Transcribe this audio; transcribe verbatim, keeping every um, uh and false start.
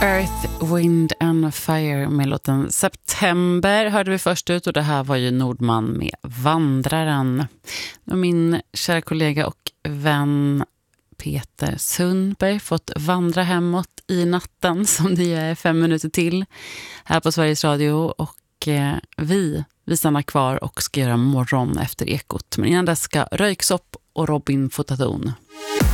Earth, Wind and Fire med låten September hörde vi först ut, och det här var ju Nordman med Vandraren. Och min kära kollega och vän Peter Sundberg fått vandra hemåt i natten, som det är fem minuter till här på Sveriges Radio, och eh, vi, vi stannar kvar och ska göra morgon efter Ekot. Men innan dess ska Röyksopp och Robin Fotaton.